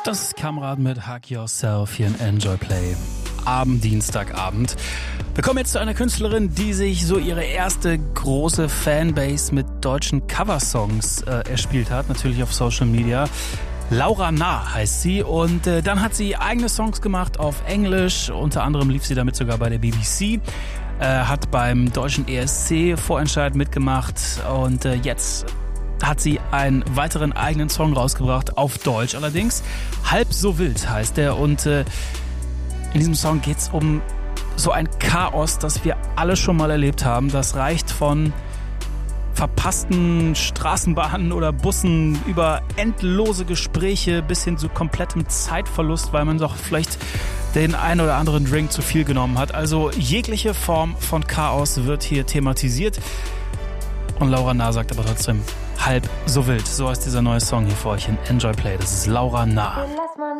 Das ist Kameraden mit Hug Yourself hier in Enjoy Play. Dienstagabend. Wir kommen jetzt zu einer Künstlerin, die sich so ihre erste große Fanbase mit deutschen Coversongs erspielt hat, natürlich auf Social Media. Laura Nah heißt sie und dann hat sie eigene Songs gemacht auf Englisch, unter anderem lief sie damit sogar bei der BBC, hat beim deutschen ESC Vorentscheid mitgemacht und jetzt hat sie einen weiteren eigenen Song rausgebracht, auf Deutsch allerdings. Halb so wild heißt der und in diesem Song geht's um so ein Chaos, das wir alle schon mal erlebt haben. Das reicht von verpassten Straßenbahnen oder Bussen über endlose Gespräche bis hin zu komplettem Zeitverlust, weil man doch vielleicht den einen oder anderen Drink zu viel genommen hat. Also jegliche Form von Chaos wird hier thematisiert. Und Laura Nah sagt aber trotzdem halb so wild. So heißt dieser neue Song hier für euch in Enjoy Play. Das ist Laura Nah.